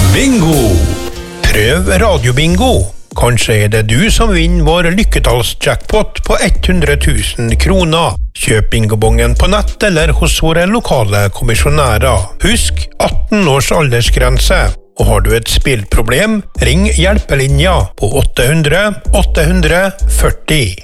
Bingo! Prøv radiobingo. Kanskje det du som vinner vår lykketallsjackpot på 100 000 kroner. Kjøp bingobongen på nett eller hos våre lokale kommisjonærer. Husk 18 års aldersgrense. Og har du et spillproblem, ring hjelpelinja på 800 840.